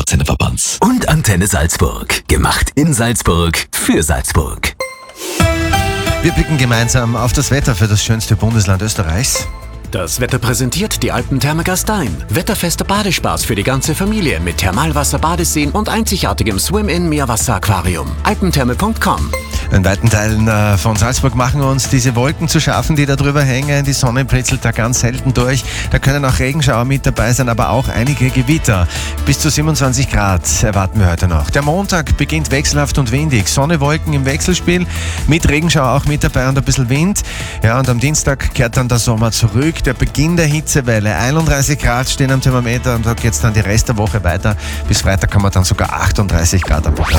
Sportsenderverbands. Und Antenne Salzburg. Gemacht in Salzburg für Salzburg. Wir blicken gemeinsam auf das Wetter für das schönste Bundesland Österreichs. Das Wetter präsentiert die Alpentherme Gastein. Wetterfester Badespaß für die ganze Familie mit Thermalwasser, Badeseen und einzigartigem Swim-In-Meerwasser-Aquarium. Alpentherme.com. In weiten Teilen von Salzburg machen uns diese Wolken zu schaffen, die da drüber hängen. Die Sonne britzelt da ganz selten durch. Da können auch Regenschauer mit dabei sein, aber auch einige Gewitter. Bis zu 27 Grad erwarten wir heute noch. Der Montag beginnt wechselhaft und windig. Sonne, Wolken im Wechselspiel, mit Regenschauer auch mit dabei und ein bisschen Wind. Ja, und am Dienstag kehrt dann der Sommer zurück. Der Beginn der Hitzewelle. 31 Grad stehen am Thermometer und da geht es dann die Rest der Woche weiter. Bis Freitag kann man dann sogar 38 Grad erwarten.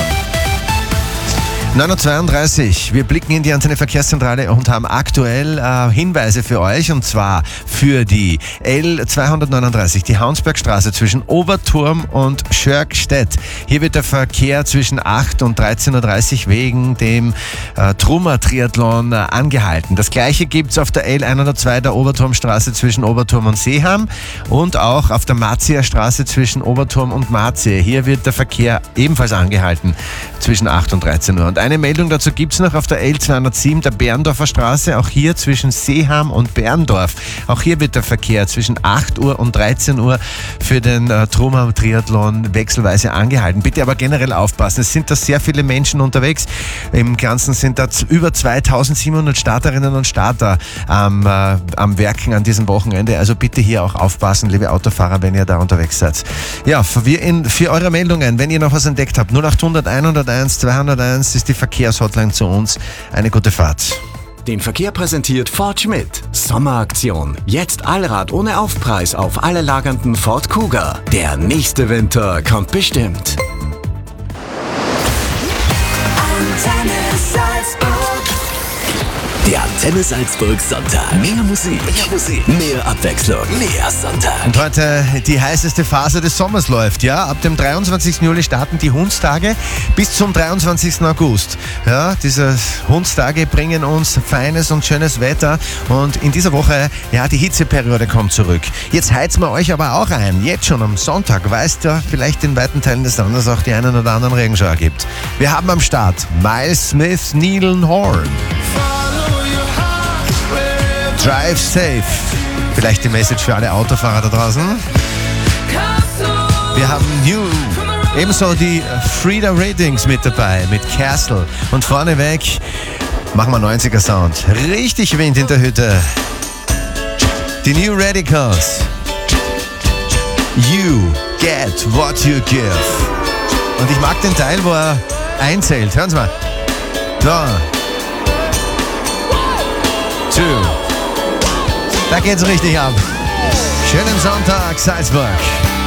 9.32 Uhr. Wir blicken in die Antenne Verkehrszentrale und haben aktuell Hinweise für euch, und zwar für die L239, die Haunsbergstraße zwischen Oberturm und Schörgstedt. Hier wird der Verkehr zwischen 8 und 13.30 Uhr wegen dem Trummer-Triathlon angehalten. Das gleiche gibt es auf der L102 der Oberturmstraße zwischen Oberturm und Seeham und auch auf der Marzierstraße zwischen Oberturm und Marzier. Hier wird der Verkehr ebenfalls angehalten zwischen 8 und 13 Uhr. Und eine Meldung dazu gibt es noch auf der L207 der Berndorfer Straße, auch hier zwischen Seeham und Berndorf. Auch hier wird der Verkehr zwischen 8 Uhr und 13 Uhr für den Trummer-Triathlon wechselweise angehalten. Bitte aber generell aufpassen, es sind da sehr viele Menschen unterwegs. Im Ganzen sind da über 2700 Starterinnen und Starter am Werken an diesem Wochenende. Also bitte hier auch aufpassen, liebe Autofahrer, wenn ihr da unterwegs seid. Ja, für eure Meldungen, wenn ihr noch was entdeckt habt, 0800 101 201 ist die Verkehrshotline zu uns. Eine gute Fahrt. Den Verkehr präsentiert Ford Schmidt. Sommeraktion. Jetzt Allrad ohne Aufpreis auf alle lagernden Ford Kuga. Der nächste Winter kommt bestimmt. Antenne Salzburg. Der Antenne Salzburg Sonntag. Mehr Musik, mehr Abwechslung, mehr Sonntag. Und heute die heißeste Phase des Sommers läuft, ja. Ab dem 23. Juli starten die Hundstage bis zum 23. August. Ja, diese Hundstage bringen uns feines und schönes Wetter und in dieser Woche, ja, die Hitzeperiode kommt zurück. Jetzt heizen wir euch aber auch ein. Jetzt schon am Sonntag, weißt du, vielleicht in weiten Teilen des Landes auch die einen oder anderen Regenschauer gibt. Wir haben am Start Miles Smith, Needle and Horn. Drive safe. Vielleicht die Message für alle Autofahrer da draußen. Wir haben New. Ebenso die Frida Ratings mit dabei, mit Castle. Und vorneweg machen wir 90er Sound. Richtig Wind in der Hütte. Die New Radicals. You get what you give. Und ich mag den Teil, wo er einzählt. Hören Sie mal. 3, 2. Da geht's richtig ab. Schönen Sonntag, Salzburg.